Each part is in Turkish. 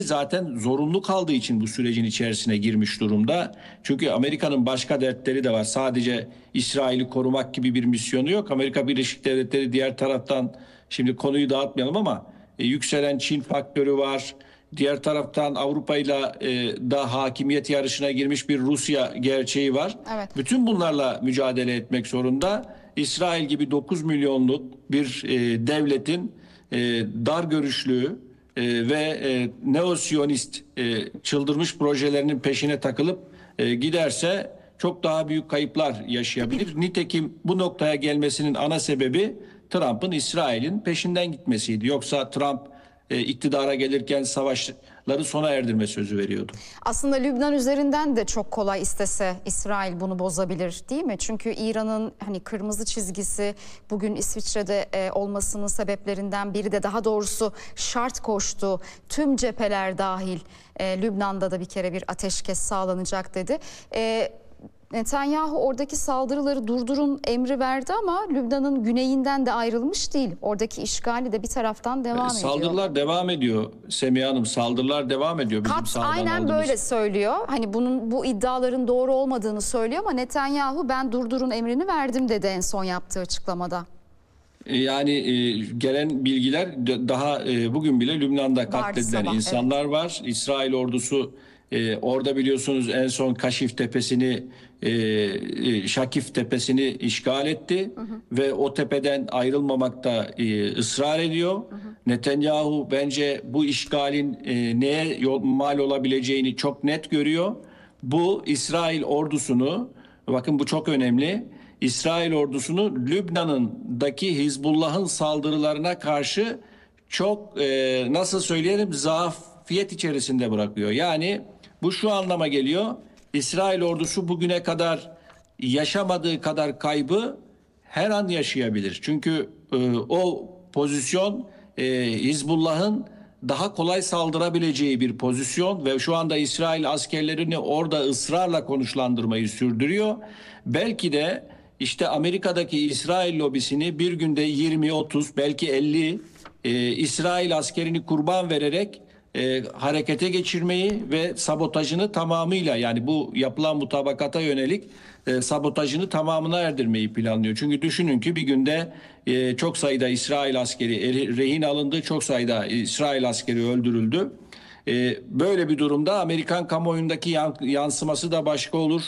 zaten zorunlu kaldığı için bu sürecin içerisine girmiş durumda. Çünkü Amerika'nın başka dertleri de var. Sadece İsrail'i korumak gibi bir misyonu yok. Amerika Birleşik Devletleri diğer taraftan, şimdi konuyu dağıtmayalım ama yükselen Çin faktörü var. Diğer taraftan Avrupa ile da hakimiyet yarışına girmiş bir Rusya gerçeği var. Evet. Bütün bunlarla mücadele etmek zorunda. İsrail gibi 9 milyonluk bir devletin dar görüşlü ve neo-siyonist çıldırmış projelerinin peşine takılıp giderse çok daha büyük kayıplar yaşayabilir. Nitekim bu noktaya gelmesinin ana sebebi Trump'ın İsrail'in peşinden gitmesiydi. Yoksa Trump iktidara gelirken savaşları sona erdirme sözü veriyordu. Aslında Lübnan üzerinden de çok kolay istese İsrail bunu bozabilir, değil mi? Çünkü İran'ın hani kırmızı çizgisi bugün İsviçre'de olmasının sebeplerinden biri de, daha doğrusu şart koştu. Tüm cepheler dahil Lübnan'da da bir kere bir ateşkes sağlanacak dedi. Netanyahu oradaki saldırıları durdurun emri verdi ama Lübnan'ın güneyinden de ayrılmış değil. Oradaki işgali de bir taraftan devam ediyor. Saldırılar devam ediyor Semiha Hanım, saldırılar devam ediyor. Aynen böyle söylüyor. Hani bu iddiaların doğru olmadığını söylüyor ama Netanyahu ben durdurun emrini verdim dedi en son yaptığı açıklamada. Yani gelen bilgiler daha bugün bile Lübnan'da katledilen insanlar var. İsrail ordusu orada biliyorsunuz en son Kaşif Tepesi'ni, Şakif Tepesi'ni işgal etti. Ve o tepeden ayrılmamakta ısrar ediyor. Netanyahu bence bu işgalin neye mal olabileceğini çok net görüyor. Bu İsrail ordusunu, bakın bu çok önemli, İsrail ordusunu Lübnan'ındaki Hizbullah'ın saldırılarına karşı çok nasıl söyleyelim, zafiyet içerisinde bırakıyor. Yani bu şu anlama geliyor: İsrail ordusu bugüne kadar yaşamadığı kadar kaybı her an yaşayabilir. Çünkü o pozisyon Hizbullah'ın daha kolay saldırabileceği bir pozisyon ve şu anda İsrail askerlerini orada ısrarla konuşlandırmayı sürdürüyor. Belki de işte Amerika'daki İsrail lobisini bir günde 20, 30, belki 50 İsrail askerini kurban vererek harekete geçirmeyi ve sabotajını tamamıyla, yani bu yapılan mutabakata yönelik sabotajını tamamına erdirmeyi planlıyor. Çünkü düşünün ki bir günde çok sayıda İsrail askeri rehin alındı, çok sayıda İsrail askeri öldürüldü. Böyle bir durumda Amerikan kamuoyundaki yansıması da başka olur.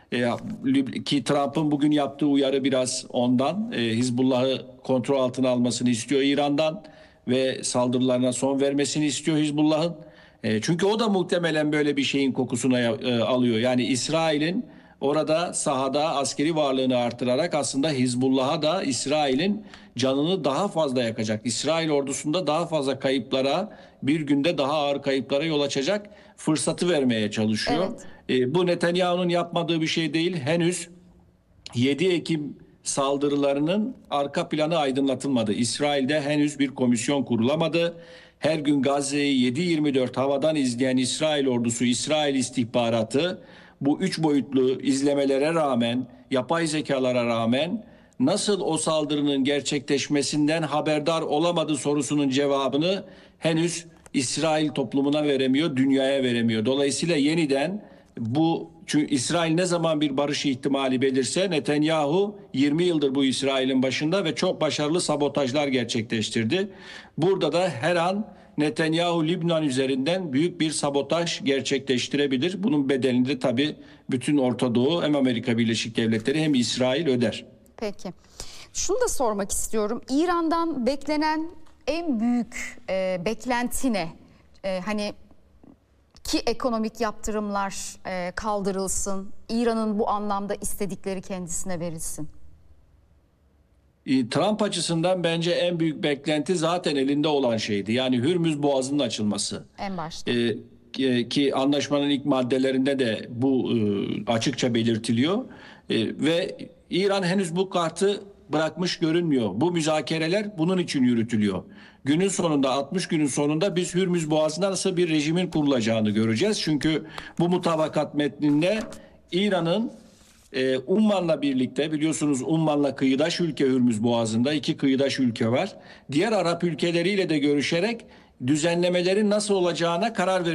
Ki Trump'ın bugün yaptığı uyarı biraz ondan. Hizbullah'ı kontrol altına almasını istiyor İran'dan ve saldırılarına son vermesini istiyor Hizbullah'ın. Çünkü o da muhtemelen böyle bir şeyin kokusunu alıyor. Yani İsrail'in orada sahada askeri varlığını artırarak aslında Hizbullah'a da İsrail'in canını daha fazla yakacak, İsrail ordusunda daha fazla kayıplara, bir günde daha ağır kayıplara yol açacak fırsatı vermeye çalışıyor. Evet. Bu Netanyahu'nun yapmadığı bir şey değil. Henüz 7 Ekim saldırılarının arka planı aydınlatılmadı. İsrail'de henüz bir komisyon kurulamadı. Her gün Gazze'yi 7/24 havadan izleyen İsrail ordusu, İsrail istihbaratı bu 3 boyutlu izlemelere rağmen, yapay zekalara rağmen nasıl o saldırının gerçekleşmesinden haberdar olamadı sorusunun cevabını henüz İsrail toplumuna veremiyor, dünyaya veremiyor. Dolayısıyla yeniden çünkü İsrail ne zaman bir barış ihtimali belirse, Netanyahu 20 yıldır bu İsrail'in başında ve çok başarılı sabotajlar gerçekleştirdi. Burada da her an Netanyahu Lübnan üzerinden büyük bir sabotaj gerçekleştirebilir. Bunun bedelini de tabii bütün Orta Doğu, hem Amerika Birleşik Devletleri hem İsrail öder. Peki. Şunu da sormak istiyorum. İran'dan beklenen en büyük beklenti ne? Hani ki ekonomik yaptırımlar kaldırılsın, İran'ın bu anlamda istedikleri kendisine verilsin. Trump açısından bence en büyük beklenti zaten elinde olan şeydi. Yani Hürmüz Boğazı'nın açılması. En başta. Ki anlaşmanın ilk maddelerinde de bu açıkça belirtiliyor. Ve İran henüz bu kartı bırakmış görünmüyor. Bu müzakereler bunun için yürütülüyor. Günün sonunda, 60 günün sonunda biz Hürmüz Boğazı'nda nasıl bir rejimin kurulacağını göreceğiz. Çünkü bu mutabakat metninde İran'ın Umman'la birlikte, biliyorsunuz Umman'la kıyıdaş ülke, Hürmüz Boğazı'nda 2 kıyıdaş ülke var. Diğer Arap ülkeleriyle de görüşerek düzenlemelerin nasıl olacağına karar verecek.